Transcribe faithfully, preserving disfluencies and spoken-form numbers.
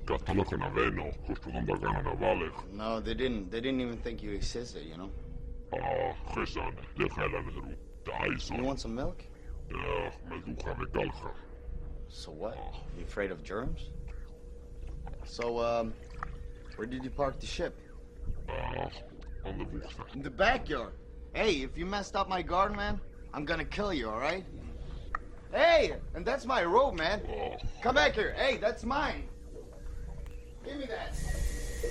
Kahtalokan aveno, kostudan takana navalek. No, they didn't. They didn't even think you existed, you know? Ah, gesan, legelan heru. Taison. You want some milk? Ja, me duha me kalcha. So what? You afraid of germs? So, um, where did you park the ship? Ah, on the buchta. In the backyard. Hey, if you messed up my garden, man, I'm gonna kill you, all right? Hey, and that's my robe, man. Ah. Come back here. Hey, that's mine. Give me that.